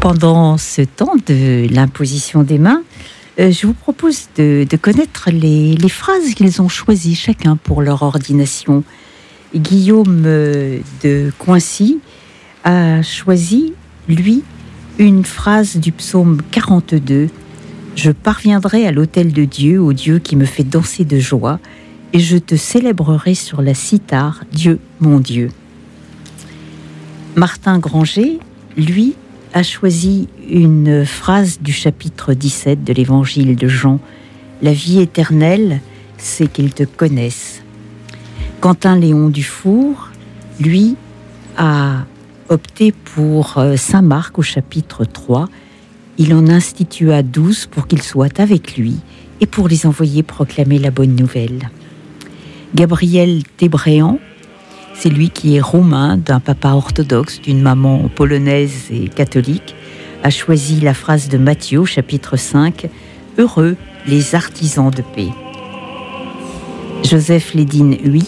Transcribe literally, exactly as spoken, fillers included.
Pendant ce temps de l'imposition des mains, euh, je vous propose de, de connaître les, les phrases qu'ils ont choisies chacun pour leur ordination. Guillaume de Coincy a choisi, lui, une phrase du psaume quarante-deux. « Je parviendrai à l'autel de Dieu, au Dieu qui me fait danser de joie, et je te célébrerai sur la cithare, Dieu, mon Dieu. » Martin Granger, lui, a choisi une phrase du chapitre dix-sept de l'évangile de Jean. « La vie éternelle, c'est qu'ils te connaissent. » Quentin Léon Dufour, lui, a opté pour Saint Marc au chapitre trois. Il en institua douze pour qu'ils soient avec lui et pour les envoyer proclamer la bonne nouvelle. Gabriel Tébréan, c'est lui qui est roumain, d'un papa orthodoxe, d'une maman polonaise et catholique, a choisi la phrase de Matthieu au chapitre cinq, « Heureux les artisans de paix ». Joseph Lédine Huy